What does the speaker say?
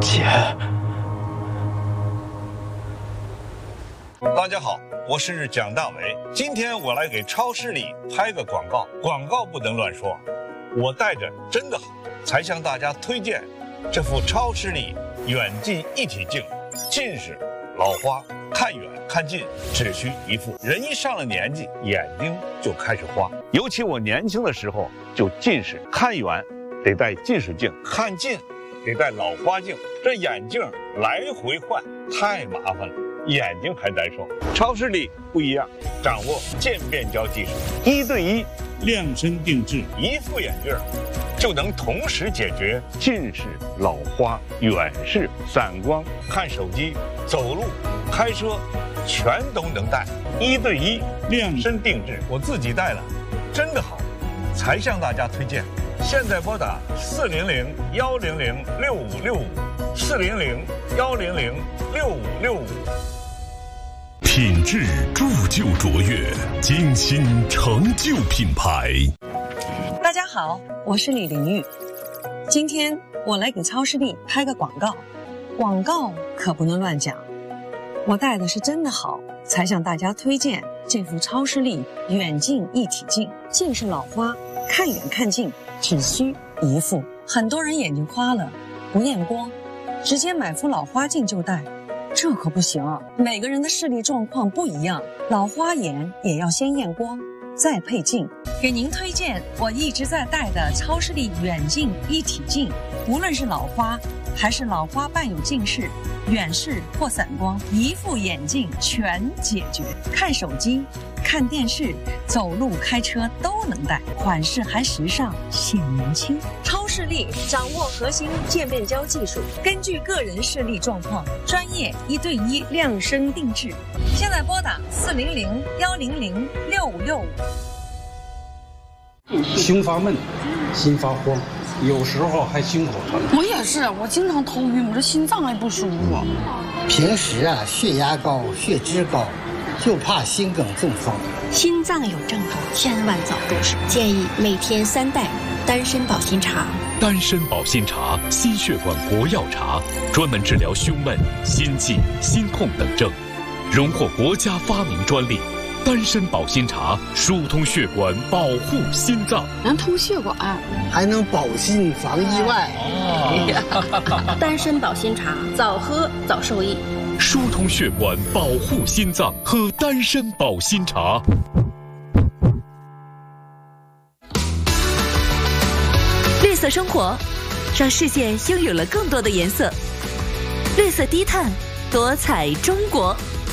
姐。 大家好，我是蒋大为。今天我来给超市里拍个广告，广告不能乱说。我带着真的好，才向大家推荐这副超视力远近一体镜。近视、老花，看远看近只需一副。人一上了年纪，眼睛就开始花。尤其我年轻的时候就近视，看远得戴近视镜，看近得戴老花镜，这眼镜来回换太麻烦了，眼睛还难受。超视力不一样，掌握渐变焦技术，1对1 量身定制， 一副眼镜就能同时解决近视、老花、远视、散光、看手机、走路、开车，全都能戴。1对1量身定制，我自己戴了，真的好，才向大家推荐。现在拨打400-100-6565，400-100-6565。 品质铸就卓越，精心成就品牌。 大家好，我是李玲玉。今天我来给超视力拍个广告，广告可不能乱讲。我戴的是真的好，才向大家推荐这副超视力远近一体镜。近视老花，看远看近只需一副。很多人眼睛花了，不验光，直接买副老花镜就戴。这可不行啊！每个人的视力状况不一样，老花眼也要先验光，再配镜。给您推荐我一直在戴的超视力远近一体镜，无论是老花还是老花伴有近视、远视或散光，一副眼镜全解决。看手机、看电视、走路、开车都能戴，款式还时尚，显年轻。超视力掌握核心渐变焦技术，根据个人视力状况，专业1对1量身定制。现在拨打400-100-6565。 胸发闷，心发慌，有时候还心口疼。 我也是，我经常头晕，我这心脏还不舒服。 平时血压高、血脂高，就怕心梗中风。 心脏有症状，千万早重视。建议每天3袋丹参保心茶。 丹参保心茶，心血管活药茶，专门治疗胸闷、心悸、心痛等症，荣获国家发明专利。丹参保心茶疏通血管，保护心脏， 能通血管， 还能保心防意外。 丹参保心茶，早喝早受益。 疏通血管，保护心脏，喝丹参保心茶。 绿色生活，让世界拥有了更多的颜色。绿色低碳，多彩中国。